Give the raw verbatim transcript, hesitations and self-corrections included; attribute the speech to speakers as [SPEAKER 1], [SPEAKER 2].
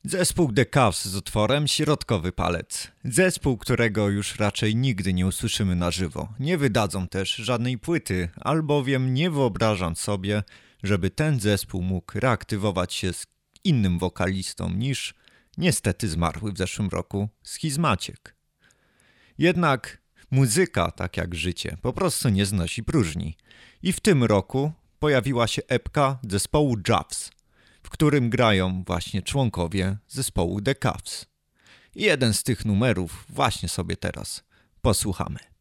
[SPEAKER 1] Zespół The Cavs z utworem Środkowy Palec. Zespół, którego już raczej nigdy nie usłyszymy na żywo. Nie wydadzą też żadnej płyty, albowiem nie wyobrażam sobie, żeby ten zespół mógł reaktywować się z innym wokalistą niż niestety zmarły w zeszłym roku Schizmaciek. Jednak muzyka, tak jak życie, po prostu nie znosi próżni. I w tym roku pojawiła się epka zespołu Javs, w którym grają właśnie członkowie zespołu The Cavs. I jeden z tych numerów właśnie sobie teraz posłuchamy.